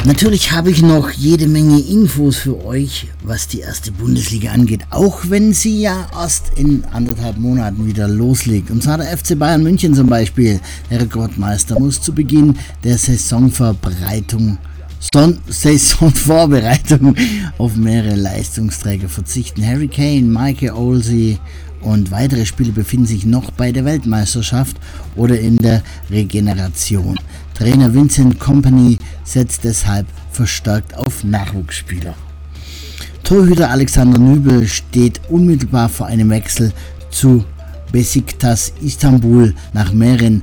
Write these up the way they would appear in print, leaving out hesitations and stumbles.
Natürlich habe ich noch jede Menge Infos für euch, was die erste Bundesliga angeht, auch wenn sie ja erst in 1,5 Monaten wieder loslegt. Und zwar der FC Bayern München zum Beispiel. Der Rekordmeister muss zu Beginn der Saisonvorbereitung auf mehrere Leistungsträger verzichten. Harry Kane, Michael Olise und weitere Spieler befinden sich noch bei der Weltmeisterschaft oder in der Regeneration. Trainer Vincent Kompany setzt deshalb verstärkt auf Nachwuchsspieler. Torhüter Alexander Nübel steht unmittelbar vor einem Wechsel zu Besiktas Istanbul. Nach mehreren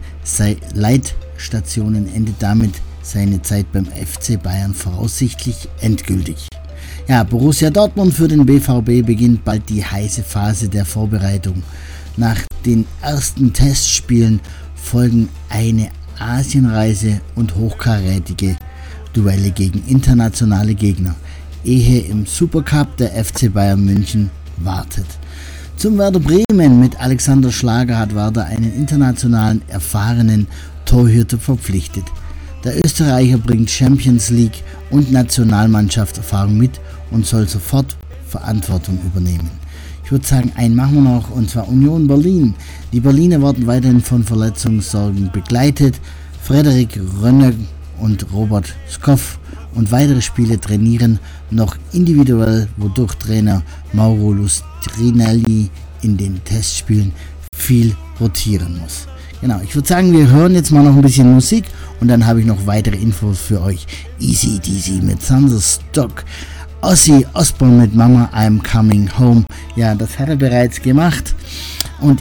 Leitstationen endet damit seine Zeit beim FC Bayern voraussichtlich endgültig. Ja, Borussia Dortmund für den BVB beginnt bald die heiße Phase der Vorbereitung. Nach den ersten Testspielen folgen eine Asienreise und hochkarätige Duelle gegen internationale Gegner, ehe im Supercup der FC Bayern München wartet. Zum Werder Bremen mit Alexander Schlager hat Werder einen internationalen erfahrenen Torhüter verpflichtet. Der Österreicher bringt Champions League und Nationalmannschaftserfahrung mit und soll sofort Verantwortung übernehmen. Ich würde sagen, einen machen wir noch, und zwar Union Berlin. Die Berliner werden weiterhin von Verletzungssorgen begleitet. Frederik Rönner und Robert Skoff und weitere Spieler trainieren noch individuell, wodurch Trainer Mauro Lustrinelli in den Testspielen viel rotieren muss. Genau, ich würde sagen, wir hören jetzt mal noch ein bisschen Musik und dann habe ich noch weitere Infos für euch. Easy Deasy mit Thunderstruck. Ozzy Osbourne mit Mama I'm Coming Home. Ja, das hat er bereits gemacht. Und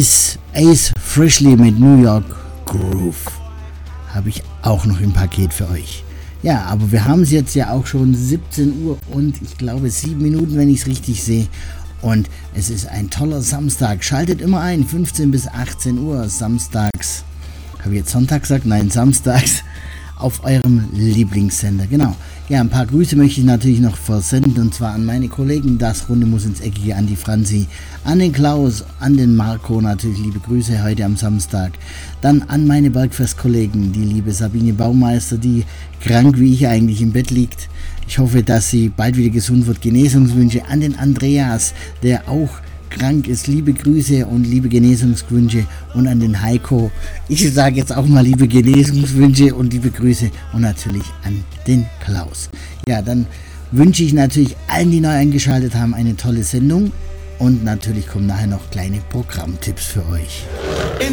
Ace Frehley mit New York Groove habe ich auch noch im Paket für euch. Ja, aber wir haben es jetzt ja auch schon 17 Uhr und ich glaube 7 Minuten, wenn ich es richtig sehe. Und es ist ein toller Samstag. Schaltet immer ein, 15 bis 18 Uhr samstags. Habe ich jetzt Sonntag gesagt? Nein, samstags auf eurem Lieblingssender. Genau. Ja, ein paar Grüße möchte ich natürlich noch versenden, und zwar an meine Kollegen, das Runde muss ins Eckige, an die Franzi, an den Klaus, an den Marco, natürlich liebe Grüße heute am Samstag. Dann an meine Bergfest-Kollegen, die liebe Sabine Baumeister, die krank wie ich eigentlich im Bett liegt. Ich hoffe, dass sie bald wieder gesund wird. Genesungswünsche an den Andreas, der auch krank ist. Liebe Grüße und liebe Genesungswünsche, und an den Heiko. Ich sage jetzt auch mal liebe Genesungswünsche und liebe Grüße, und natürlich an den Klaus. Ja, dann wünsche ich natürlich allen, die neu eingeschaltet haben, eine tolle Sendung, und natürlich kommen nachher noch kleine Programmtipps für euch. In